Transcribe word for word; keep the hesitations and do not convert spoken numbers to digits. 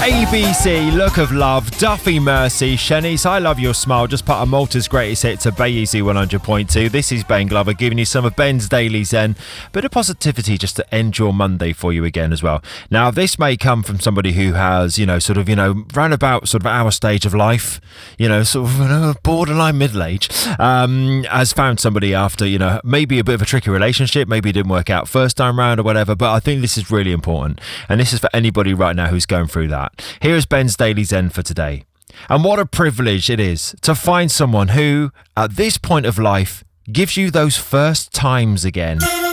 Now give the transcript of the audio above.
A B C, Look of Love, Duffy Mercy, Shanice, I Love Your Smile, just part of Malta's greatest hit to Bay Easy one hundred point two. This is Ben Glover giving you some of Ben's Daily Zen. Bit of positivity just to end your Monday for you again as well. Now, this may come from somebody who has, you know, sort of, you know, round about sort of our stage of life, you know, sort of, you know, borderline middle age, um, has found somebody after, you know, maybe a bit of a tricky relationship, maybe it didn't work out first time round or whatever, but I think this is really important. And this is for anybody right now who's going through that. Here is Ben's Daily Zen for today. And what a privilege it is to find someone who, at this point of life, gives you those first times again.